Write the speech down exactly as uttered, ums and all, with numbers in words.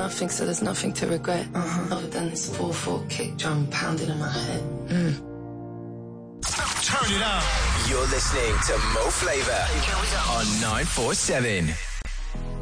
nothing, so there's nothing to regret. Uh-huh. Other than this four four kick drum pounding in my head. Mm. Turn it up. You're listening to Mo Flava on nine four seven.